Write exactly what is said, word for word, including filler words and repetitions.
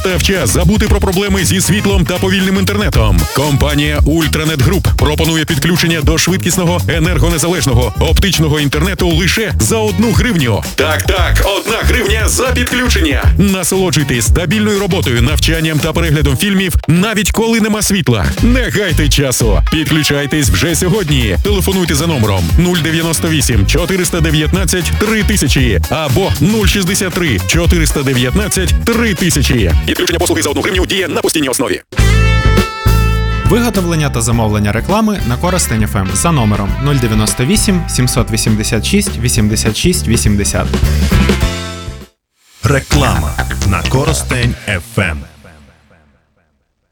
Настав час забути про проблеми зі світлом та повільним інтернетом. Компанія Ультранет Груп пропонує підключення до швидкісного енергонезалежного оптичного інтернету лише за одну гривню. Так, так, одна гривня за підключення. Насолоджуйтесь стабільною роботою, навчанням та переглядом фільмів, навіть коли нема світла. Не гайте часу. Підключайтесь вже сьогодні. Телефонуйте за номером нуль дев'яносто вісім чотириста дев'ятнадцять три тисячі або нуль шістдесят три чотириста дев'ятнадцять три тисячі. Підключення послуги за одну гривню діє на постійній основі. Виготовлення та замовлення реклами на Коростень еф ем за номером нуль дев'яносто вісім сімсот вісімдесят шість вісімдесят шість вісімдесят. Реклама на Коростень еф ем.